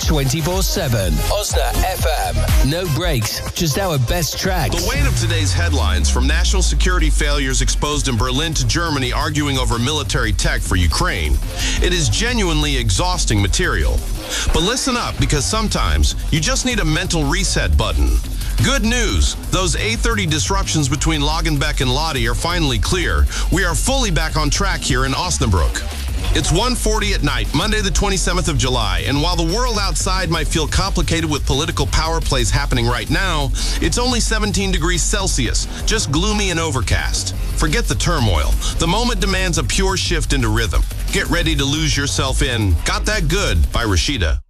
24/7. Osna FM. No breaks, just our best tracks. The weight of today's headlines, from national security failures exposed in Berlin to Germany arguing over military tech for Ukraine, it is genuinely exhausting material. But listen up, because sometimes you just need a mental reset button. Good news, those A30 disruptions between Lagenbeck and Lodi are finally clear. We are fully back on track here in Osnabrück. It's 1:40 at night, Monday the 27th of July, and while the world outside might feel complicated with political power plays happening right now, it's only 17 degrees Celsius, just gloomy and overcast. Forget the turmoil. The moment demands a pure shift into rhythm. Get ready to lose yourself in Got That Good by Rashida.